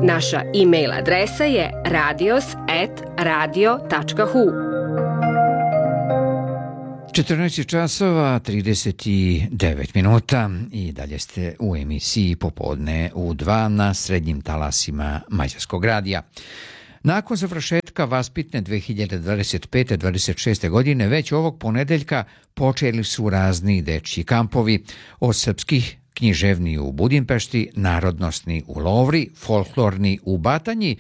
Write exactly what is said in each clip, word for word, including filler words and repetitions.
Naša e-mail adresa je radios at radio tačka hu. četrnaest časova trideset devet minuta i dalje ste u emisiji Popodne u dva na srednjim talasima Mađarskog radija. Nakon završetka vaspitne dve hiljade dvadeset pete dvadeset šeste. godine već ovog ponedeljka počeli su razni dečji kampovi, od srpskih književni u Budimpešti, narodnosni u Lovri, folklorni u Batanji,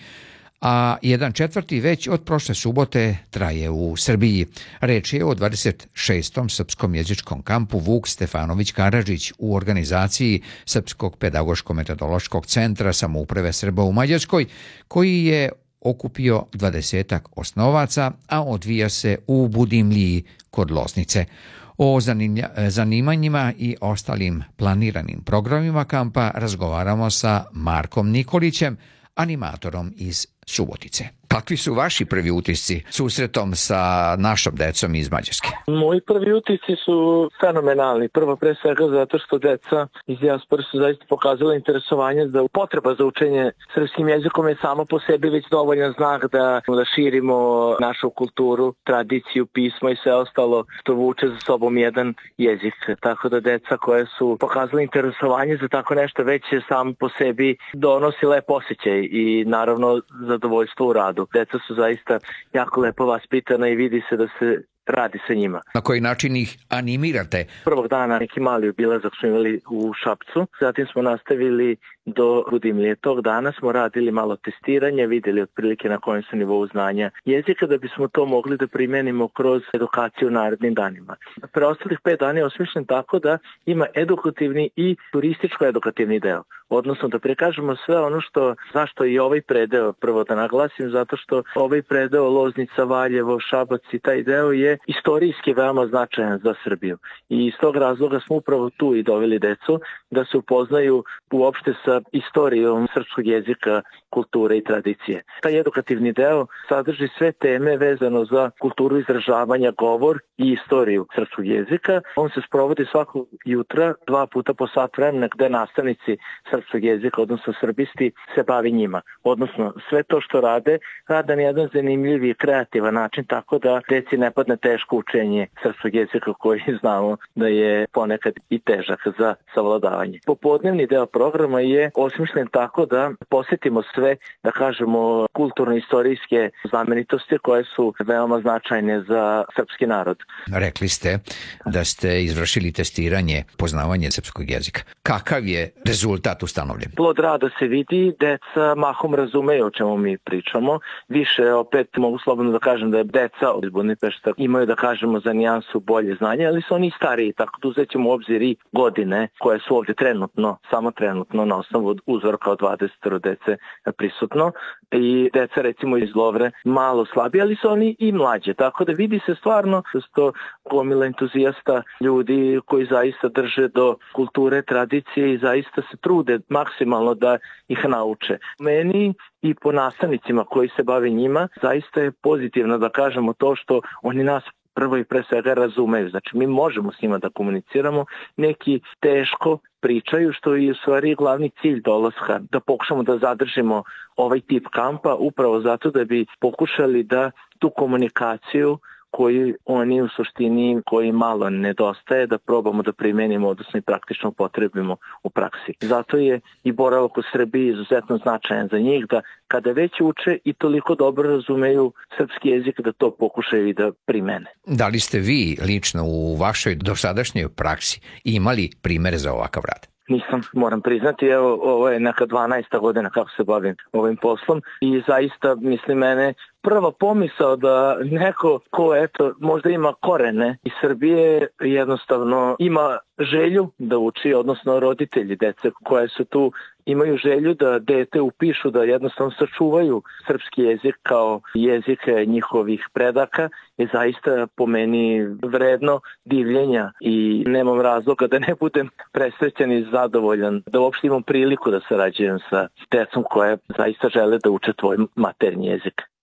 a jedan četvrti već od prošle subote traje u Srbiji. Reč je o dvadeset šestom srpskom jezičkom kampu Vuk Stefanović Karadžić u organizaciji Srpskog pedagoško-metodološkog centra samouprave Srba u Mađarskoj, koji je okupio dvadesetak osnovaca, a odvija se u Budimliji kod Loznice. O zanimanjima i ostalim planiranim programima kampa razgovaramo sa Markom Nikolićem, animatorom iz Subotice. Kakvi su vaši prvi utisci susretom sa našom decom iz Mađarske? Moji prvi utisci su fenomenalni. Prvo pre svega zato što deca iz dijaspore su zaista pokazala interesovanje da potreba za učenje srpskim jezikom je samo po sebi već dovoljan znak da, da širimo našu kulturu, tradiciju, pismo i sve ostalo što vuče za sobom jedan jezik. Tako da deca koje su pokazala interesovanje za tako nešto već je samo po sebi donosi lep osjećaj i naravno zadovoljstvo u radu. Deca su zaista jako lepo vaspitana i vidi se da se radi sa njima. Na koji način ih animirate? Prvog dana neki mali obilazak smo imali u Šapcu, zatim smo nastavili do Budimlje. Tog dana smo radili malo testiranje, vidjeli otprilike na kojem su nivou znanja jezika da bismo to mogli da primenimo kroz edukaciju u narednim danima. Preostalih pet dana je osmišljen tako da ima edukativni i turističko-edukativni deo. Odnosno da prikažemo sve ono što, zašto i ovaj predeo, prvo da naglasim, zato što ovaj predeo Loznica, Valjevo, Šabac i taj deo je istorijski veoma značajan za Srbiju. I iz tog razloga smo upravo tu i doveli decu da se upoznaju uopšte sa istorijom srpskog jezika, kulture i tradicije. Taj edukativni deo sadrži sve teme vezano za kulturu izražavanja, govor i istoriju srpskog jezika. On se sprovodi svakog jutra, dva puta po sat vremena, gde nastavnici srpskog jezika, odnosno srbisti, se bavi njima. Odnosno sve to što rade, rade na jedan zanimljiv i kreativan način, tako da deci ne padne teško učenje srpskog jezika koji znamo da je ponekad i težak za savladavanje. Popodnevni deo programa je osmišljen tako da posjetimo sve, da kažemo, kulturno-istorijske znamenitosti koje su veoma značajne za srpski narod. Rekli ste da ste izvršili testiranje, poznavanje srpskog jezika. Kakav je rezultat ustanovljen? Plod rada se vidi, deca mahom razumeju o čemu mi pričamo. Više, opet mogu slobodno da kažem da je deca iz Budimpešta imaju, da kažemo, za nijansu bolje znanje, ali su oni stariji, tako da uzet ćemo u obzir i godine koje su ovdje trenutno, samo trenutno na osnovu uzorka od dvadeset dece prisutno i deca recimo iz Lovre malo slabije, ali su oni i mlađe, tako da vidi se stvarno da su to gomila entuzijasta, ljudi koji zaista drže do kulture, tradicije i zaista se trude maksimalno da ih nauče. Meni i po nastavnicima koji se bave njima zaista je pozitivno, da kažemo, to što oni nas prvo i pre svega razumeju. Znači mi možemo s njima da komuniciramo, neki teško pričaju, što je u stvari glavni cilj dolaska, da pokušamo da zadržimo ovaj tip kampa upravo zato da bi pokušali da tu komunikaciju koji oni u suštini, koji malo nedostaje, da probamo da primenimo, odnosno i praktično potrebimo u praksi. Zato je i boravak u Srbiji izuzetno značajan za njih, da kada već uče i toliko dobro razumeju srpski jezik, da to pokušaju i da primene. Da li ste vi lično u vašoj dosadašnjoj praksi imali primere za ovakav rad? Nisam, moram priznati, evo, ovo je neka dvanaesta godina kako se bavim ovim poslom i zaista, mislim, mene prva pomisao da neko ko, eto, možda ima korene iz Srbije, jednostavno ima želju da uči, odnosno roditelji dece koje su tu imaju želju da dete upišu, da jednostavno sačuvaju srpski jezik kao jezik njihovih predaka, je zaista po meni vredno divljenja i nemam razloga da ne budem presrećen i zadovoljan, da uopšte imam priliku da sarađujem sa decom koje zaista žele da uče tvoj maternji jezik.